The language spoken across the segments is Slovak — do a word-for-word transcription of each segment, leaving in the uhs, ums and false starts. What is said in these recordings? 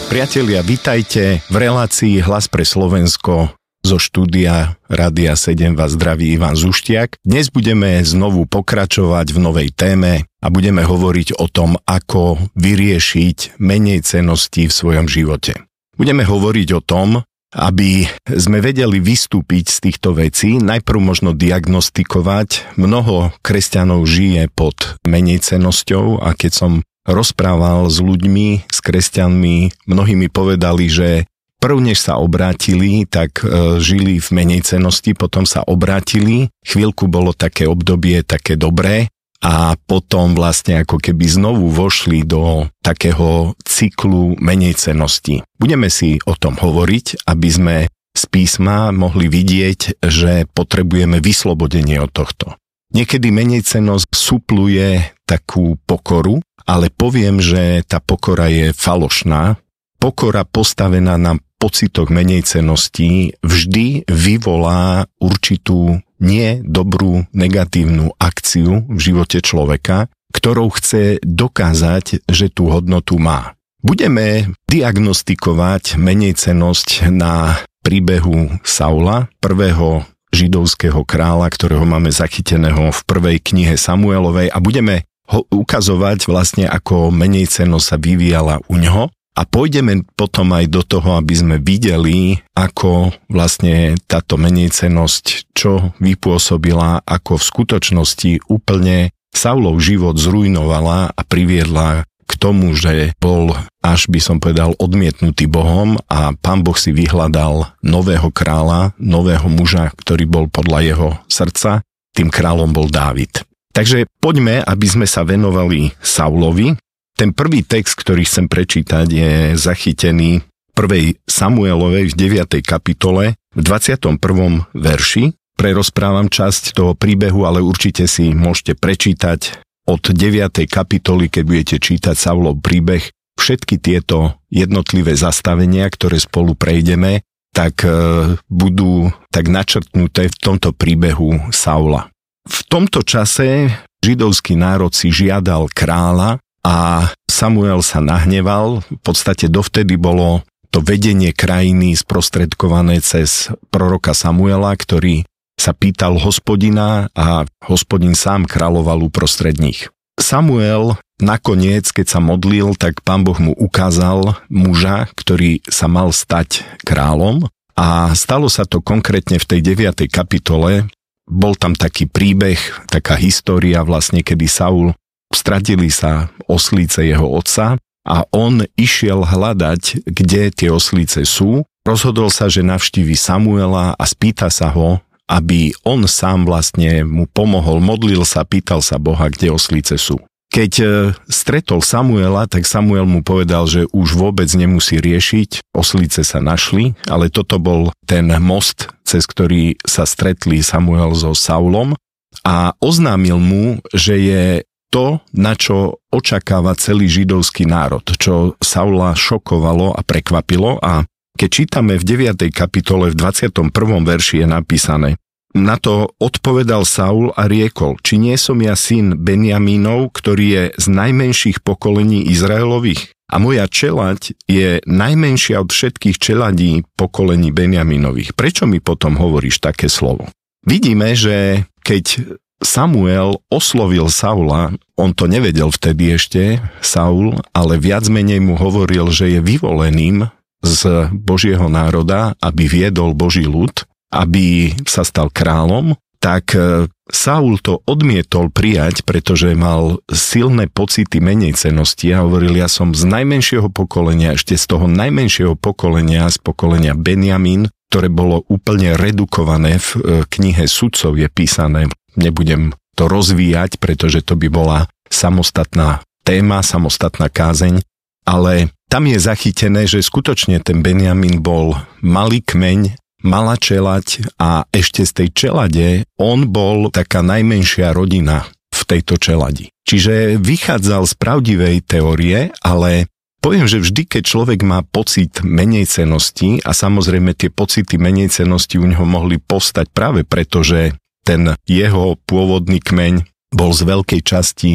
Priatelia, vitajte v relácii Hlas pre Slovensko. Zo štúdia Rádia sedem vás zdraví Ivan Zuštiak. Dnes budeme znovu pokračovať v novej téme a budeme hovoriť o tom, ako vyriešiť menejcennosti v svojom živote. Budeme hovoriť o tom, aby sme vedeli vystúpiť z týchto vecí, najprv možno diagnostikovať. Mnoho kresťanov žije pod menejcennosťou a keď som rozprával s ľuďmi, s kresťanmi, mnohí mi povedali, že prv než sa obrátili, tak e, žili v menejcennosti, potom sa obrátili, chvíľku bolo také obdobie také dobré a potom vlastne ako keby znovu vošli do takého cyklu menejcennosti. Budeme si o tom hovoriť, aby sme z písma mohli vidieť, že potrebujeme vyslobodenie od tohto. Niekedy menejcennosť supluje takú pokoru, ale poviem, že tá pokora je falošná. Pokora postavená na pocitoch menejcennosti vždy vyvolá určitú nie dobrú negatívnu akciu v živote človeka, ktorou chce dokázať, že tú hodnotu má. Budeme diagnostikovať menejcennosť na príbehu Saula, prvého židovského kráľa, ktorého máme zachyteného v prvej knihe Samuelovej a budeme ho ukazovať vlastne, ako menejcennosť sa vyvíjala u ňoho. A pôjdeme potom aj do toho, aby sme videli, ako vlastne táto menejcennosť, čo vypôsobila, ako v skutočnosti úplne Saulov život zrujnovala a priviedla k tomu, že bol, až by som povedal, odmietnutý Bohom a Pán Boh si vyhľadal nového kráľa, nového muža, ktorý bol podľa jeho srdca. Tým kráľom bol Dávid. Takže poďme, aby sme sa venovali Saulovi. Ten prvý text, ktorý chcem prečítať, je zachytený v prvej Samuelovej v deviatej kapitole v dvadsiatom prvom verši. Prerozprávam časť toho príbehu, ale určite si môžete prečítať od deviatej kapitoly, keď budete čítať Saulov príbeh, všetky tieto jednotlivé zastavenia, ktoré spolu prejdeme, tak e, budú tak načrtnuté v tomto príbehu Saula. V tomto čase židovský národ si žiadal kráľa a Samuel sa nahneval. V podstate dovtedy bolo to vedenie krajiny sprostredkované cez proroka Samuela, ktorý sa pýtal Hospodina a Hospodin sám kráľoval uprostred nich. Samuel nakoniec, keď sa modlil, tak Pán Boh mu ukázal muža, ktorý sa mal stať kráľom a stalo sa to konkrétne v tej deviatej kapitole. Bol tam taký príbeh, taká história vlastne, kedy Saul stratili sa oslíce jeho otca a on išiel hľadať, kde tie oslíce sú. Rozhodol sa, že navštívi Samuela a spýta sa ho, aby on sám vlastne mu pomohol, modlil sa, pýtal sa Boha, kde oslíce sú. Keď stretol Samuela, tak Samuel mu povedal, že už vôbec nemusí riešiť, oslíce sa našli, ale toto bol ten most, cez ktorý sa stretli Samuel so Saulom a oznámil mu, že je to, na čo očakáva celý židovský národ, čo Saula šokovalo a prekvapilo. A keď čítame v deviatej kapitole v dvadsiatom prvom verši je napísané: Na to odpovedal Saul a riekol: Či nie som ja syn Benjamínov, ktorý je z najmenších pokolení Izraelových? A moja čeľaď je najmenšia od všetkých čeľadí pokolení Benjamínových. Prečo mi potom hovoríš také slovo? Vidíme, že keď Samuel oslovil Saula, on to nevedel vtedy ešte, Saul, ale viac menej mu hovoril, že je vyvoleným z Božieho národa, aby viedol Boží ľud, aby sa stal kráľom, tak Saul to odmietol prijať, pretože mal silné pocity menejcennosti a hovoril: ja som z najmenšieho pokolenia, ešte z toho najmenšieho pokolenia, z pokolenia Benjamín, ktoré bolo úplne redukované v knihe Sudcov je písané. Nebudem to rozvíjať, pretože to by bola samostatná téma, samostatná kázeň, ale tam je zachytené, že skutočne ten Benjamín bol malý kmeň, malá čeľaď a ešte z tej čeľade on bol taká najmenšia rodina v tejto čeľadi. Čiže vychádzal z pravdivej teórie, ale poviem, že vždy, keď človek má pocit menejcennosti a samozrejme tie pocity menejcennosti u neho mohli povstať práve preto, že ten jeho pôvodný kmeň bol z veľkej časti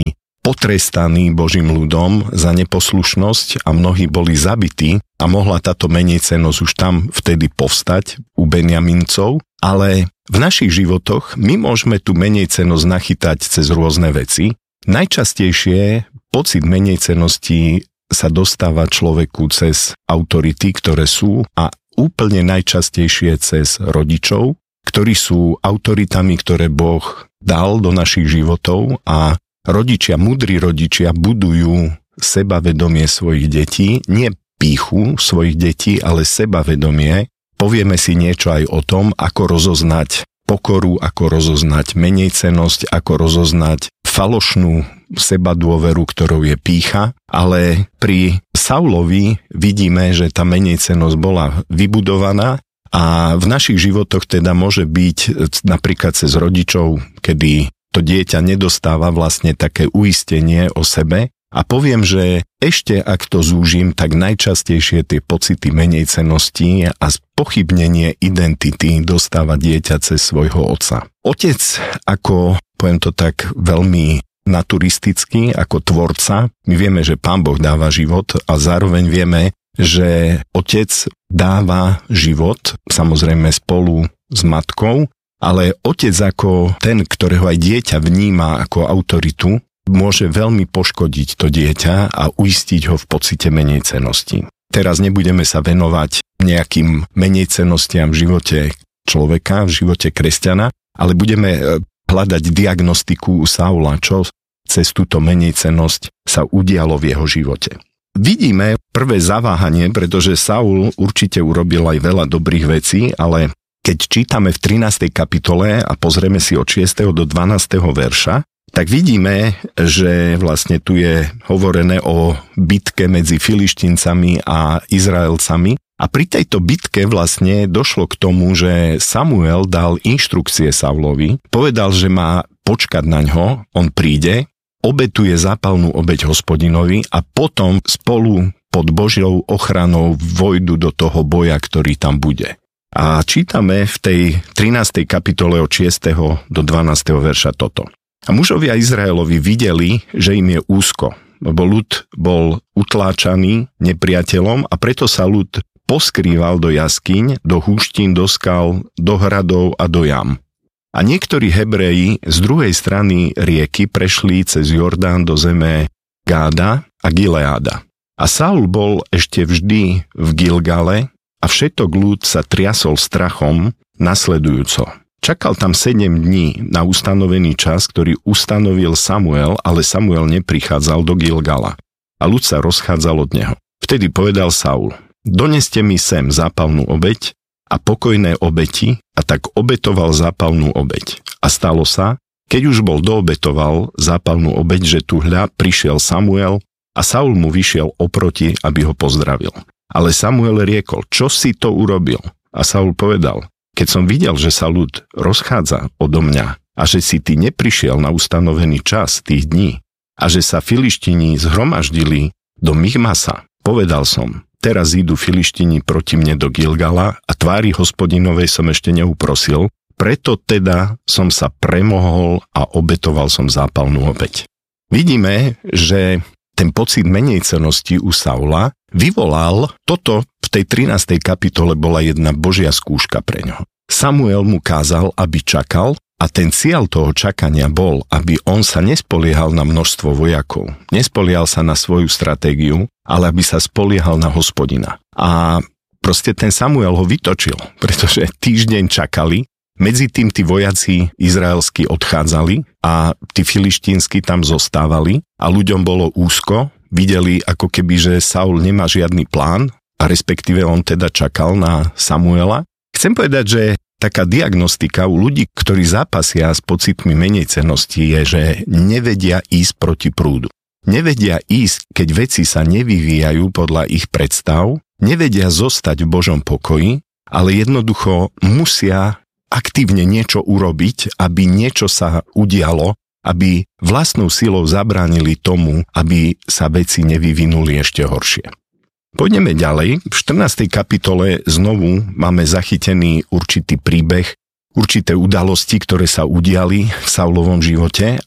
potrestaní Božím ľudom za neposlušnosť a mnohí boli zabití a mohla táto menejcennosť už tam vtedy povstať u Benjamincov, ale v našich životoch my môžeme tú menejcennosť nachytať cez rôzne veci. Najčastejšie pocit menejcennosti sa dostáva človeku cez autority, ktoré sú, a úplne najčastejšie cez rodičov, ktorí sú autoritami, ktoré Boh dal do našich životov, a rodičia, múdri rodičia budujú sebavedomie svojich detí, nie pýchu svojich detí, ale sebavedomie. Povieme si niečo aj o tom, ako rozoznať pokoru, ako rozoznať menejcennosť, ako rozoznať falošnú sebadôveru, ktorou je pýcha, ale pri Saulovi vidíme, že tá menejcennosť bola vybudovaná a v našich životoch teda môže byť napríklad cez rodičov, kedy to dieťa nedostáva vlastne také uistenie o sebe. A poviem, že ešte ak to zúžim, tak najčastejšie tie pocity menejcennosti a spochybnenie identity dostáva dieťa cez svojho otca. Otec, ako, poviem to tak veľmi naturisticky, ako tvorca, my vieme, že Pán Boh dáva život a zároveň vieme, že otec dáva život, samozrejme spolu s matkou, ale otec ako ten, ktorého aj dieťa vníma ako autoritu, môže veľmi poškodiť to dieťa a uistiť ho v pocite menejcennosti. Teraz nebudeme sa venovať nejakým menejcennostiam v živote človeka, v živote kresťana, ale budeme hľadať diagnostiku u Saula, čo cez túto menejcennosť sa udialo v jeho živote. Vidíme prvé zaváhanie, pretože Saul určite urobil aj veľa dobrých vecí, ale keď čítame v trinástej kapitole a pozrieme si od šiesteho do dvanásteho verša, tak vidíme, že vlastne tu je hovorené o bitke medzi Filištíncami a Izraelcami. A pri tejto bitke vlastne došlo k tomu, že Samuel dal inštrukcie Saulovi, povedal, že má počkať na ňo, on príde, obetuje zápalnú obeť Hospodinovi a potom spolu pod Božou ochranou vojdu do toho boja, ktorý tam bude. A čítame v tej trinástej kapitole od šiesteho do dvanásteho verša toto. A mužovia Izraelovi videli, že im je úzko, lebo ľud bol utláčaný nepriateľom a preto sa ľud poskrýval do jaskyň, do húštín, do skal, do hradov a do jam. A niektorí Hebreji z druhej strany rieky prešli cez Jordán do zeme Gáda a Gileáda. A Saul bol ešte vždy v Gilgale a všetok ľud sa triasol strachom nasledujúco. Čakal tam sedem dní na ustanovený čas, ktorý ustanovil Samuel, ale Samuel neprichádzal do Gilgala. A ľud sa rozchádzal od neho. Vtedy povedal Saul, doneste mi sem zápalnú obeť a pokojné obeti, a tak obetoval zápalnú obeť. A stalo sa, keď už bol doobetoval zápalnú obeť, že tu hľa prišiel Samuel a Saul mu vyšiel oproti, aby ho pozdravil. Ale Samuel riekol, čo si to urobil? A Saul povedal, keď som videl, že sa ľud rozchádza odo mňa a že si ty neprišiel na ustanovený čas tých dní a že sa Filištíni zhromaždili do Michmasa, povedal som, teraz idú Filištíni proti mne do Gilgala a tvári Hospodinovej som ešte neuprosil, preto teda som sa premohol a obetoval som zápalnú obeť. Vidíme, že ten pocit menejcennosti u Saula vyvolal toto, v tej trinástej kapitole bola jedna Božia skúška pre ňo. Samuel mu kázal, aby čakal a ten cieľ toho čakania bol, aby on sa nespoliehal na množstvo vojakov, nespoliehal sa na svoju stratégiu, ale aby sa spoliehal na Hospodina. A proste ten Samuel ho vytočil, pretože týždeň čakali, medzi tým tí vojaci izraelskí odchádzali a tí filištínsky tam zostávali a ľuďom bolo úzko, videli ako keby, že Saul nemá žiadny plán a respektíve on teda čakal na Samuela. Chcem povedať, že taká diagnostika u ľudí, ktorí zápasia s pocitmi menejcennosti je, že nevedia ísť proti prúdu. Nevedia ísť, keď veci sa nevyvíjajú podľa ich predstav, nevedia zostať v Božom pokoji, ale jednoducho musia aktívne niečo urobiť, aby niečo sa udialo, aby vlastnou silou zabránili tomu, aby sa veci nevyvinuli ešte horšie. Poďme ďalej. V štrnástej kapitole znovu máme zachytený určitý príbeh, určité udalosti, ktoré sa udiali v Saulovom živote a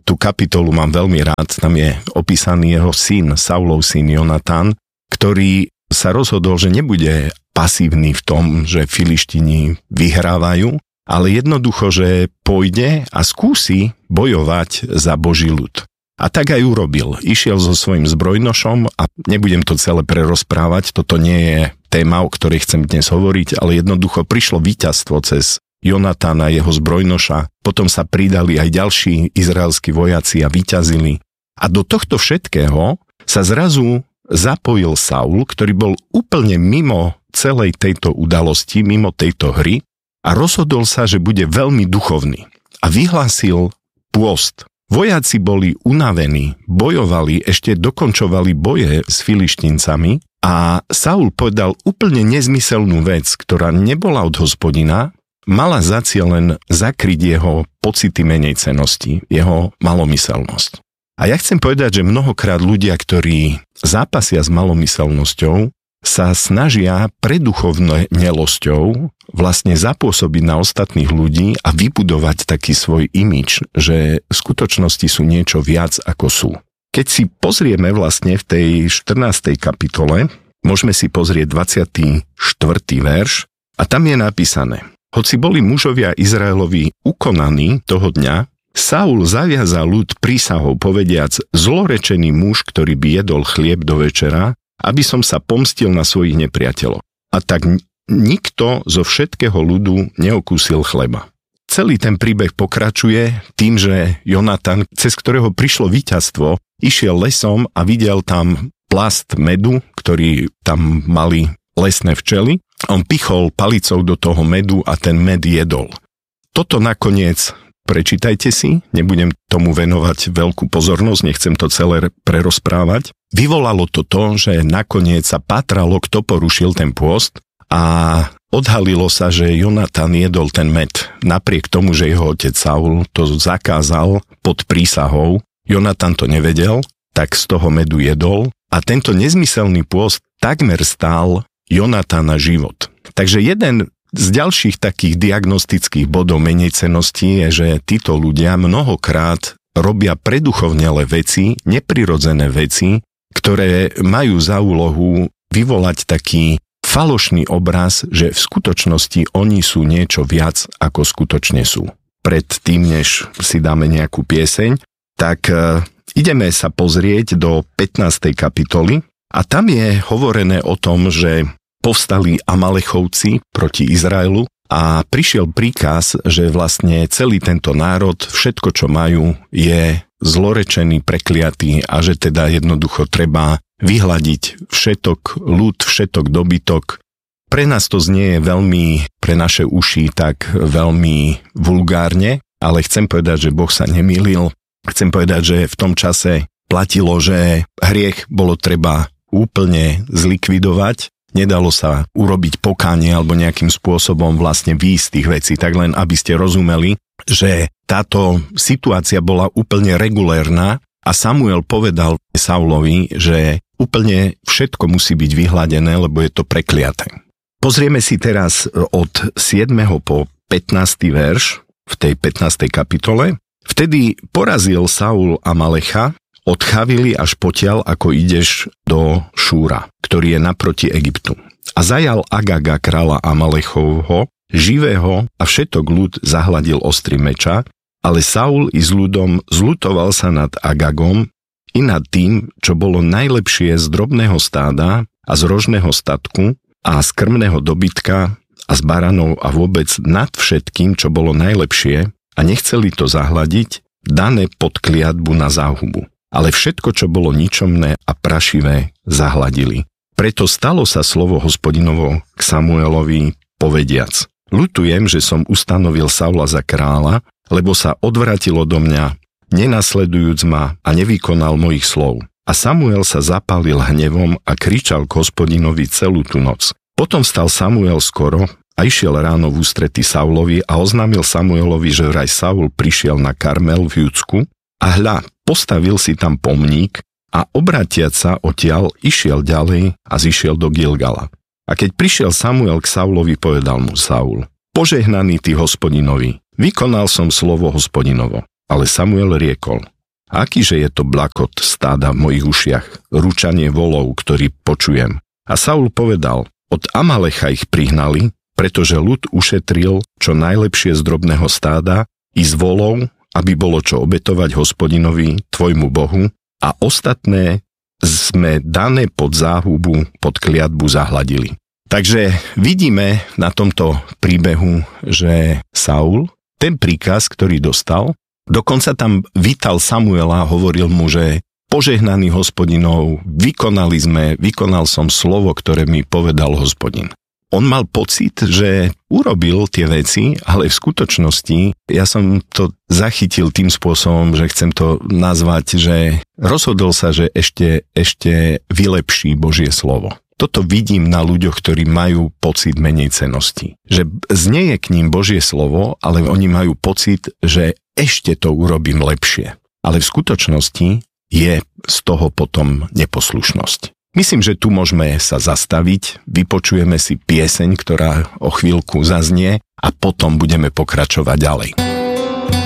tú kapitolu mám veľmi rád, tam je opísaný jeho syn, Saulov syn Jonatan, ktorý sa rozhodol, že nebude pasívny v tom, že Filištini vyhrávajú, ale jednoducho, že pôjde a skúsi bojovať za Boží ľud. A tak aj urobil. Išiel so svojím zbrojnošom a nebudem to celé prerozprávať, toto nie je téma, o ktorej chcem dnes hovoriť, ale jednoducho prišlo víťazstvo cez Jonatana, jeho zbrojnoša, potom sa pridali aj ďalší izraelskí vojaci a víťazili. A do tohto všetkého sa zrazu zapojil Saul, ktorý bol úplne mimo celej tejto udalosti, mimo tejto hry a rozhodol sa, že bude veľmi duchovný. A vyhlásil pôst. Vojaci boli unavení, bojovali, ešte dokončovali boje s Filištíncami a Saul povedal úplne nezmyselnú vec, ktorá nebola od Hospodina, mala za cieľ len zakryť jeho pocity menejcennosti, jeho malomyselnosť. A ja chcem povedať, že mnohokrát ľudia, ktorí zápasia s malomyselnosťou, sa snažia preduchovnelosťou vlastne zapôsobiť na ostatných ľudí a vybudovať taký svoj imidž, že v skutočnosti sú niečo viac ako sú. Keď si pozrieme vlastne v tej štrnástej kapitole, môžeme si pozrieť dvadsiaty štvrtý verš a tam je napísané: Hoci boli mužovia Izraelovi ukonaní toho dňa, Saul zaviazal ľud prísahou povediac: zlorečený muž, ktorý by jedol chlieb do večera, aby som sa pomstil na svojich nepriateľov. A tak nikto zo všetkého ľudu neokúsil chleba. Celý ten príbeh pokračuje tým, že Jonatan, cez ktorého prišlo víťazstvo, išiel lesom a videl tam plast medu, ktorý tam mali lesné včely. On pichol palicou do toho medu a ten med jedol. Toto nakoniec prečítajte si, nebudem tomu venovať veľkú pozornosť, nechcem to celé prerozprávať. Vyvolalo to to, že nakoniec sa pátralo, kto porušil ten pôst a odhalilo sa, že Jonatan jedol ten med. Napriek tomu, že jeho otec Saul to zakázal pod prísahou, Jonatan to nevedel, tak z toho medu jedol a tento nezmyselný pôst takmer stál Jonatana život. Takže jeden z ďalších takých diagnostických bodov menejcennosti je, že títo ľudia mnohokrát robia preduchovnelé veci, neprirodzené veci, ktoré majú za úlohu vyvolať taký falošný obraz, že v skutočnosti oni sú niečo viac, ako skutočne sú. Pred tým, než si dáme nejakú pieseň, tak e, ideme sa pozrieť do pätnástej kapitoly a tam je hovorené o tom, že povstali Amalechovci proti Izraelu a prišiel príkaz, že vlastne celý tento národ, všetko čo majú, je zlorečený, prekliatý a že teda jednoducho treba vyhľadiť všetok ľud, všetok dobytok. Pre nás to znie veľmi, pre naše uši tak veľmi vulgárne, ale chcem povedať, že Boh sa nemýlil. Chcem povedať, že v tom čase platilo, že hriech bolo treba úplne zlikvidovať. Nedalo sa urobiť pokánie alebo nejakým spôsobom vlastne výjsť tých vecí. Tak len, aby ste rozumeli, že táto situácia bola úplne regulérna a Samuel povedal Saulovi, že úplne všetko musí byť vyhladené, lebo je to prekliaté. Pozrieme si teraz od siedmeho po pätnásty verš v tej pätnástej kapitole. Vtedy porazil Saul Amalecha od Chavily až potiaľ, ako ideš do Šúra, ktorý je naproti Egyptu. A zajal Agaga kráľa Amalechovho, živého, a všetok ľud zahladil ostrým meča, ale Saul i s ľudom zľutoval sa nad Agagom i nad tým, čo bolo najlepšie z drobného stáda a z rožného statku a z krmného dobytka a z baranov a vôbec nad všetkým, čo bolo najlepšie, a nechceli to zahladiť, dané pod kliatbu na záhubu. Ale všetko, čo bolo ničomné a prašivé, zahladili. Preto stalo sa slovo Hospodinovo k Samuelovi povediac: Ľutujem, že som ustanovil Saula za kráľa, lebo sa odvratil odo mňa, nenasledujúc ma a nevykonal mojich slov. A Samuel sa zapálil hnevom a kričal k Hospodinovi celú tú noc. Potom vstal Samuel skoro a išiel ráno v ústrety Saulovi a oznámil Samuelovi, že vraj Saul prišiel na Karmel v Judsku a hľa, postavil si tam pomník a obratiac sa odtiaľ išiel ďalej a zišiel do Gilgala. A keď prišiel Samuel k Saulovi, povedal mu Saul: Požehnaný ty Hospodinovi, vykonal som slovo Hospodinovo. Ale Samuel riekol: Akýže je to blakot stáda v mojich ušiach, ručanie volov, ktorý počujem. A Saul povedal, od Amalecha ich prihnali, pretože ľud ušetril čo najlepšie z drobného stáda i z volov, aby bolo čo obetovať Hospodinovi, tvojmu Bohu, a ostatné sme dané pod záhubu, pod kliatbu zahladili. Takže vidíme na tomto príbehu, že Saul, ten príkaz, ktorý dostal, dokonca tam vítal Samuela a hovoril mu, že požehnaný Hospodinov, vykonali sme, vykonal som slovo, ktoré mi povedal Hospodin. On mal pocit, že urobil tie veci, ale v skutočnosti ja som to zachytil tým spôsobom, že chcem to nazvať, že rozhodol sa, že ešte, ešte vylepší Božie slovo. Toto vidím na ľuďoch, ktorí majú pocit menej cennosti. Že znieje k ním Božie slovo, ale oni majú pocit, že ešte to urobím lepšie. Ale v skutočnosti je z toho potom neposlušnosť. Myslím, že tu môžeme sa zastaviť, vypočujeme si pieseň, ktorá o chvíľku zaznie a potom budeme pokračovať ďalej.